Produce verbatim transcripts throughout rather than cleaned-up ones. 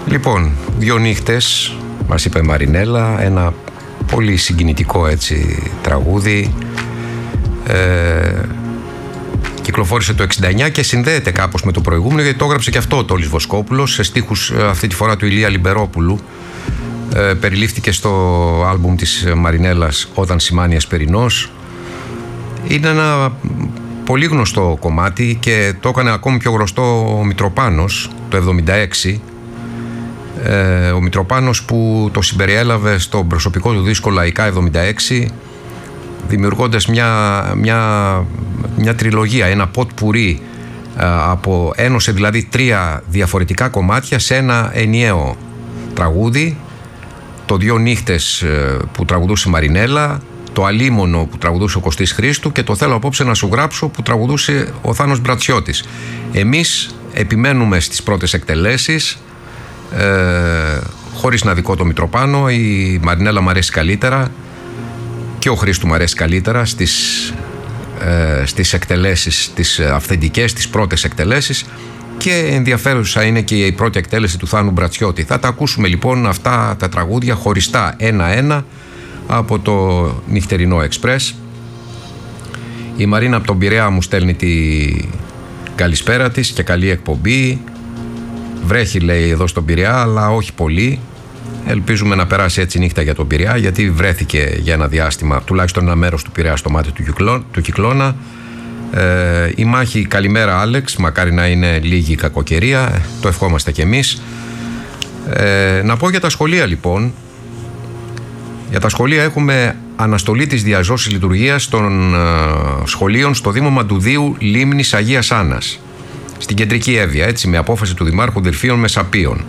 Λοιπόν, δύο νύχτες, μας είπε Μαρινέλα, ένα πολύ συγκινητικό έτσι τραγούδι. Ε, κυκλοφόρησε το εξήντα εννιά και συνδέεται κάπως με το προηγούμενο, γιατί το έγραψε και αυτό ο Τόλης Βοσκόπουλος σε στίχους αυτή τη φορά του Ηλία Λιμπερόπουλου. Ε, περιλήφθηκε στο άλμπουμ της Μαρινέλας «Όταν σημάνει Εσπερινός». Είναι ένα πολύ γνωστό κομμάτι και το έκανε ακόμη πιο γνωστό ο Μητροπάνος το εβδομήντα έξι. Ε, ο Μητροπάνος που το συμπεριέλαβε στο προσωπικό του δίσκο Λαϊκά εβδομήντα έξι, δημιουργώντας μια, μια, μια τριλογία, ένα ποτ πουρί, από, ένωσε δηλαδή τρία διαφορετικά κομμάτια σε ένα ενιαίο τραγούδι. Το «Δύο νύχτες» που τραγουδούσε η Μαρινέλα, το «Αλίμονο» που τραγουδούσε ο Κωστής Χρήστου και το «Θέλω απόψε να σου γράψω» που τραγουδούσε ο Θάνος Μπρατσιώτης. Εμείς επιμένουμε στις πρώτες εκτελέσεις, ε, χωρίς να δικώ το Μητροπάνο. Η Μαρινέλα μου αρέσει καλύτερα και ο Χρήστου μου αρέσει καλύτερα στις, ε, στις εκτελέσεις, τις αυθεντικές, τις πρώτες εκτελέσεις, και ενδιαφέρουσα είναι και η πρώτη εκτέλεση του Θάνου Μπρατσιώτη. Θα τα ακούσουμε λοιπόν αυτά τα τραγούδια χωριστά ένα-ένα από το νυχτερινό Εξπρές. Η Μαρίνα από τον Πειραιά μου στέλνει τη καλησπέρα της και καλή εκπομπή. Βρέχει, λέει, εδώ στον Πειραιά, αλλά όχι πολύ. Ελπίζουμε να περάσει έτσι νύχτα για τον Πειραιά, γιατί βρέθηκε για ένα διάστημα, τουλάχιστον ένα μέρος του Πειραιά στο μάτι του, κυκλώ, του κυκλώνα. Ε, η μάχη, καλημέρα Άλεξ, μακάρι να είναι λίγη η κακοκαιρία, το ευχόμαστε κι εμείς. Ε, να πω για τα σχολεία λοιπόν. Για τα σχολεία έχουμε αναστολή της διαζώσης λειτουργίας των ε, σχολείων στο Δήμο Μαντουδίου Λίμνης Αγίας Άννας, στην κεντρική Εύβοια, έτσι, με απόφαση του Δημάρχου Δελφίων Μεσαπίων.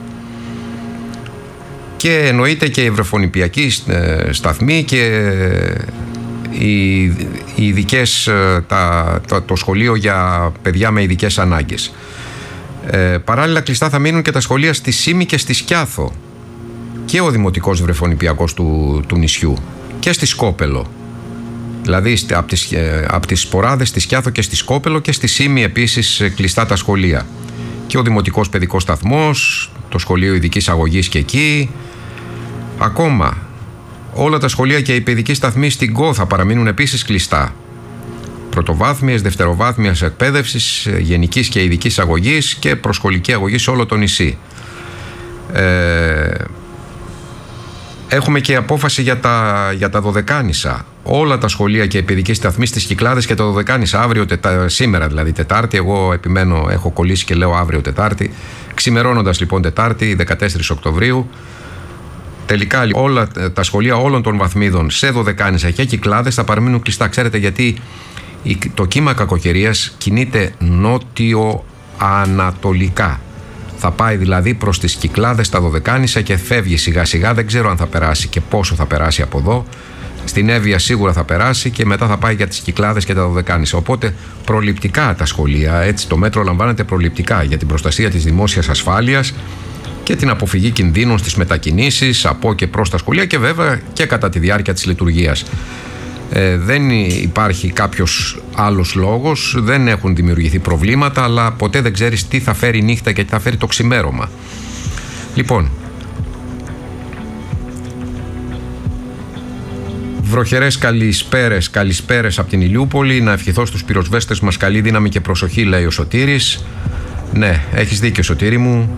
Και εννοείται και η βρεφονιπιακή ε, σταθμή και οι, οι ειδικές, τα, τα, το σχολείο για παιδιά με ειδικές ανάγκες. Ε, παράλληλα κλειστά θα μείνουν και τα σχολεία στη Σύμη και στη Σκιάθο και ο δημοτικός βρεφονιπιακός του, του νησιού και στη Σκόπελο. Δηλαδή από τις, από τις Σποράδες, στη Σκιάθο και στη Σκόπελο, και στη Σύμη επίσης κλειστά τα σχολεία. Και ο δημοτικός παιδικός σταθμός, το σχολείο ειδικής αγωγής και εκεί. Ακόμα όλα τα σχολεία και οι παιδικοί σταθμοί στην ΚΟ θα παραμείνουν επίσης κλειστά. Πρωτοβάθμιες, δευτεροβάθμιας εκπαίδευσης, γενικής και ειδικής αγωγής και προσχολική αγωγή σε όλο το νησί. Ε, έχουμε και απόφαση για τα, για τα Δωδεκάνησα. Όλα τα σχολεία και οι παιδικοί σταθμοί στις Κυκλάδες και τα Δωδεκάνησα αύριο, τετα, σήμερα δηλαδή Τετάρτη. Εγώ επιμένω, έχω κολλήσει και λέω αύριο Τετάρτη. Ξημερώνοντας λοιπόν Τετάρτη, δεκατέσσερις Οκτωβρίου. Τελικά όλα τα σχολεία όλων των βαθμίδων σε Δωδεκάνησα και Κυκλάδες θα παραμείνουν κλειστά. Ξέρετε γιατί το κύμα κακοκαιρίας κινείται νότιο-ανατολικά. Θα πάει δηλαδή προς τις Κυκλάδες, τα Δωδεκάνησα και φεύγει σιγά σιγά. Δεν ξέρω αν θα περάσει και πόσο θα περάσει από εδώ. Στην Εύβοια σίγουρα θα περάσει και μετά θα πάει για τις Κυκλάδες και τα Δωδεκάνησα. Οπότε προληπτικά τα σχολεία, έτσι, το μέτρο λαμβάνεται προληπτικά για την προστασία της δημόσιας ασφάλειας και την αποφυγή κινδύνων στις μετακινήσεις από και προς τα σχολεία και βέβαια και κατά τη διάρκεια της λειτουργίας. Ε, δεν υπάρχει κάποιος άλλος λόγος, δεν έχουν δημιουργηθεί προβλήματα, αλλά ποτέ δεν ξέρεις τι θα φέρει η νύχτα και τι θα φέρει το ξημέρωμα. Λοιπόν, βροχερές καλησπέρες, καλησπέρες από την Ηλιούπολη. Να ευχηθώ στους πυροσβέστες μας καλή δύναμη και προσοχή, λέει ο Σωτήρης. Ναι, έχεις δίκιο, Σωτήρη μου.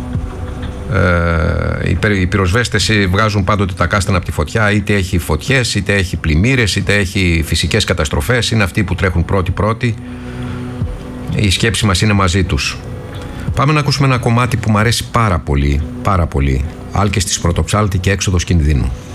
Ε, οι πυροσβέστες βγάζουν πάντοτε τα κάστανα από τη φωτιά, είτε έχει φωτιές, είτε έχει πλημμύρες, είτε έχει φυσικές καταστροφές. Είναι αυτοί που τρέχουν πρώτοι-πρώτοι. Η σκέψη μας είναι μαζί τους. Πάμε να ακούσουμε ένα κομμάτι που μου αρέσει πάρα πολύ, πάρα πολύ. Άλκες της Πρωτοψάλτη και Έξοδος Κινδύνου.